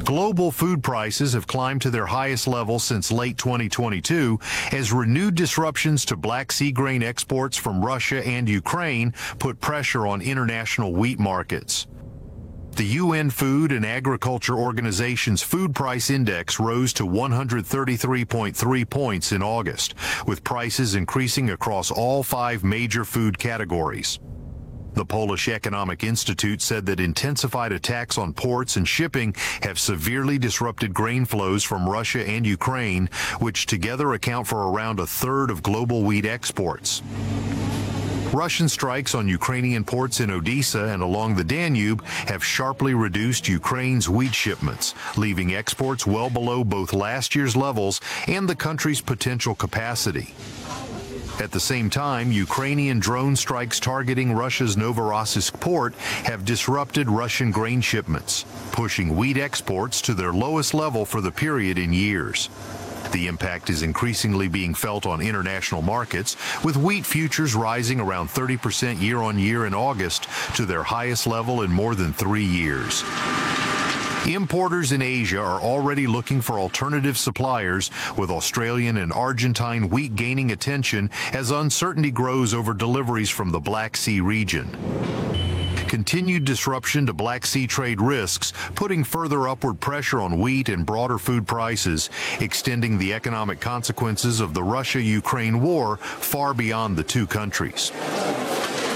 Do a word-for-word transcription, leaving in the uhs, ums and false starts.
Global food prices have climbed to their highest level since late twenty twenty-two as renewed disruptions to Black Sea grain exports from Russia and Ukraine put pressure on international wheat markets. The U N Food and Agriculture Organization's food price index rose to one hundred thirty-three point three points in August, with prices increasing across all five major food categories. The Polish Economic Institute said that intensified attacks on ports and shipping have severely disrupted grain flows from Russia and Ukraine, which together account for around a third of global wheat exports. Russian strikes on Ukrainian ports in Odessa and along the Danube have sharply reduced Ukraine's wheat shipments, leaving exports well below both last year's levels and the country's potential capacity. At the same time, Ukrainian drone strikes targeting Russia's Novorossiysk port have disrupted Russian grain shipments, pushing wheat exports to their lowest level for the period in years. The impact is increasingly being felt on international markets, with wheat futures rising around thirty percent year-on-year in August to their highest level in more than three years. Importers in Asia are already looking for alternative suppliers, with Australian and Argentine wheat gaining attention as uncertainty grows over deliveries from the Black Sea region. Continued disruption to Black Sea trade risks, putting further upward pressure on wheat and broader food prices, extending the economic consequences of the Russia-Ukraine war far beyond the two countries.